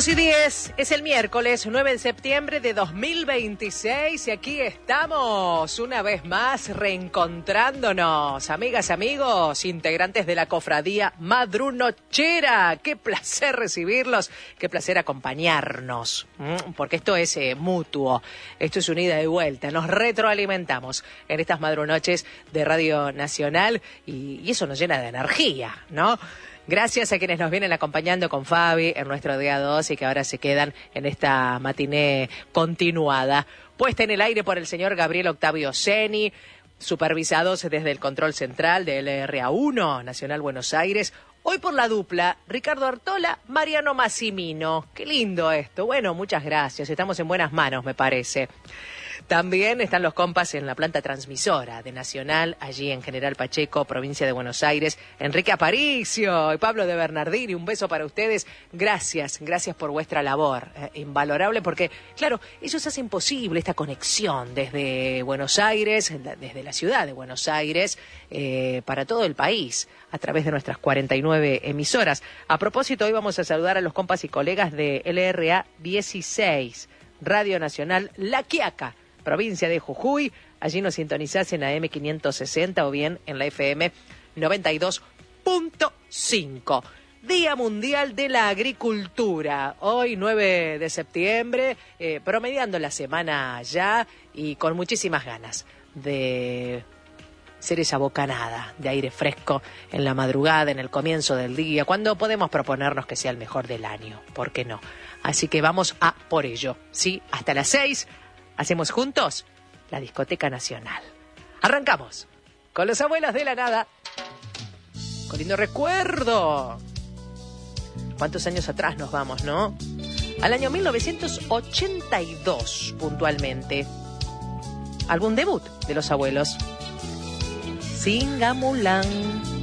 2:10, es el miércoles 9 de septiembre de 2026 y aquí estamos una vez más reencontrándonos, amigas, amigos, integrantes de la cofradía madrunochera. Qué placer recibirlos, qué placer acompañarnos, porque esto es mutuo, esto es un ida y vuelta, nos retroalimentamos en estas madrunoches de Radio Nacional y eso nos llena de energía, ¿no? Gracias a quienes nos vienen acompañando con Fabi en nuestro día 2 y que ahora se quedan en esta matiné continuada. Puesta en el aire por el señor Gabriel Octavio Seni, supervisados desde el control central de LRA1, Nacional Buenos Aires. Hoy por la dupla, Ricardo Artola, Mariano Massimino. Qué lindo esto. Bueno, muchas gracias. Estamos en buenas manos, me parece. También están los compas en la planta transmisora de Nacional, allí en General Pacheco, provincia de Buenos Aires. Enrique Aparicio y Pablo de Bernardini, un beso para ustedes. Gracias por vuestra labor, invalorable, porque, claro, ellos hacen posible esta conexión desde Buenos Aires, desde la ciudad de Buenos Aires, para todo el país, a través de nuestras 49 emisoras. A propósito, hoy vamos a saludar a los compas y colegas de LRA 16, Radio Nacional La Quiaca, provincia de Jujuy. Allí nos sintonizás en AM 560 o bien en la FM 92.5. Día Mundial de la Agricultura. Hoy, 9 de septiembre, promediando la semana ya y con muchísimas ganas de ser esa bocanada de aire fresco en la madrugada, en el comienzo del día, cuando podemos proponernos que sea el mejor del año. ¿Por qué no? Así que vamos a por ello, ¿sí? Hasta las 6. Hacemos juntos la Discoteca Nacional. Arrancamos con los abuelos de la nada. Con lindo recuerdo. ¿Cuántos años atrás nos vamos, no? Al año 1982, puntualmente. Álbum debut de los abuelos. Singamulán.